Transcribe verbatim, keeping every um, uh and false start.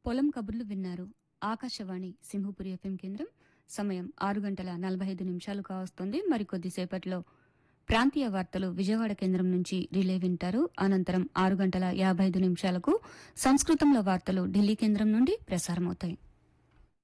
పొలం కబుర్లు విన్నారు. ఆకాశవాణి సింహపురి ఎఫ్ఎం కేంద్రం. సమయం ఆరు గంటల నలభై ఐదు నిమిషాలు కావస్తుంది. మరికొద్దిసేపట్లో ప్రాంతీయ వార్తలు విజయవాడ కేంద్రం నుంచి రిలే వింటారు. అనంతరం ఆరు గంటల యాభై ఐదు నిమిషాలకు సంస్కృతంలో వార్తలు ఢిల్లీ కేంద్రం నుండి ప్రసారమవుతాయి.